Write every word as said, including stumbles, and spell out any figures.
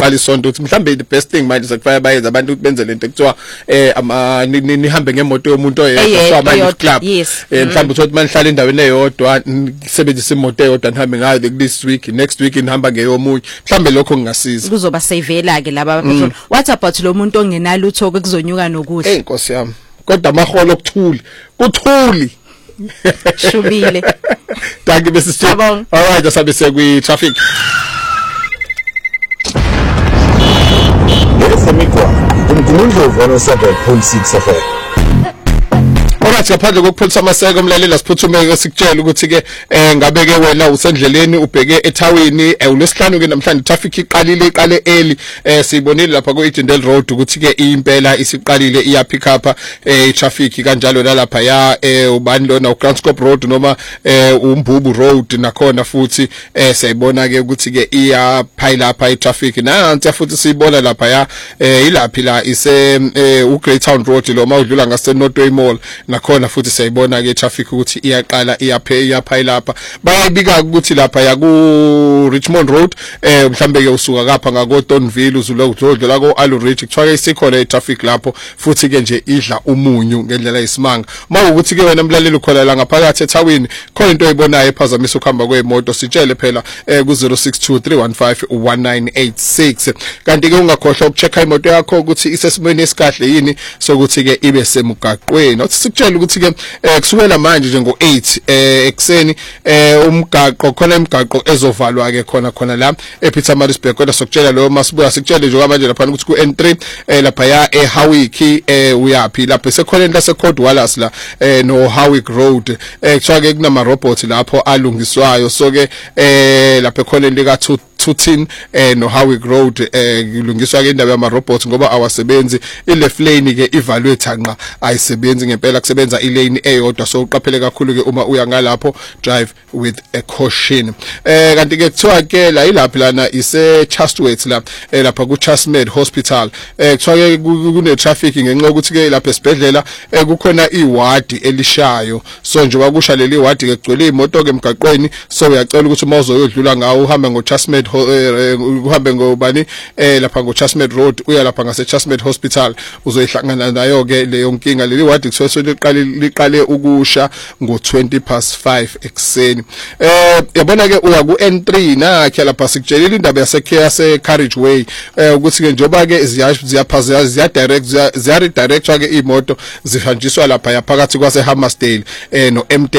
liqala isonto uthi mhlambe the best thing manje sekufaya bayenza abantu ukuthi benze lento ekuthiwa eh ama nihambe ngemoto yomuntu oyedwa so ama club eh mhlambe uthi manje hlala endaweni eyodwa nisebenzisa imoto eyodwa nihambe ngayo this week next week nihamba ngeyomunye mhlambe lokho kungasiza kuzoba savela ke laba petrol. What about lo muntu ongenalutho kuzonyuka nokudla? Eh Nkosi yami kodwa amaholo okuthuli kuthuli shubile danke bese sithe alright asabe sekwi traffic Semikwa umkhululo one oh seven point six F M. Alright ngaphandle kokupholisa amaseko umlalela siphuthume sikutshela ukuthi ke ngabe ke wena usendleleni ubheke ethawini ulesihlanu ke namhlanje traffic iqalile iqale early sibonile lapha ku Edendale Road ukuthi ke impela isiqalile iya pick up eh traffic kanjalo nalapha ya ubani lona uGranscope Road noma uMbubu Road nakhona futhi siyibona ke ukuthi ke iya pile up i traffic nanti futhi siyibona lapha ya ilaphi la ise uGreat Town Road lo mawudlula ngase Northway Mall nakhona futhi siyibona ke traffic ukuthi iyaqala iyaphe iyapha lapha bayibika ukuthi lapha ya ku Richmond Road eh mhlambe ke usuka lapha ngako Tonville uzulo udlula ko Alu Ridge kuthiwa isikhona itraffic lapho futhi ke nje idla umunyu ngendlela yesimanga mawukuthi ke wena mlaleli ukhona la ngaphakathi ethawini khona into oyibonayo ephazamisa ukuhamba kweemoto sitshele phela eh ku zero six two three one five one nine eight six kanti ke ungakhohlwa ukuchecka imoto yakho ukuthi isesimweni esikahle yini sokuthi ke ibe semugaqweni uthi sikutshela ukuthi ke kusukela manje nje ngo eight eh ekseni eh umgaqo khona imigaqo ezovalwa ke khona khona la ePietermaritzburg kodwa sokutshela lo masibuya sikutshele nje manje lapha ukuthi ku N three eh lapha ya eHowick eh uyapi lapha sekhona la seCode Wallace la eh no Howick Road eh kuthiwa ke kunama robots lapho alungiswayo so ke eh lapha khona lika Tutin eh no Howick Road eh kulungiswa ke indaba yama robots ngoba awasebenzi ileft lane ke ivalwe thanqa ayisebenzi ngempela kusebenza ilane eyodwa so uqaphele kakhulu ke uma uya ngalapho drive with a caution eh kanti ke kuthiwa ke la ilaphi lana ise Chastwait la eh lapha ku Chasmed Hospital eh kuthiwa ke kune traffic ngenxa ukuthi ke lapha esibhedlela eh kukhona iward elishayo so nje wakusha leli ward ke kugcwele imoto ke emgaqweni so uyacela ukuthi uma uzoyodlula ngawo uhambe ngo Chasmed uhambe ngobani eh lapha ngo Chasmed Road uya lapha ngase Chasmed Hospital uzoyihlangana nayo ke leyo nkinga leli wadi kuseso liqale liqale ukusha ngo twenty past five ekseni eh yabona ke uya ku N three nakhe lapha sikutshelela indaba yasekhaya se Carriageway eh ukuthi ke njoba ke ziyaphaza ziya direct ziya redirect ke imoto zihanjiswa lapha yaphakathi kwase Hammersdale eh no M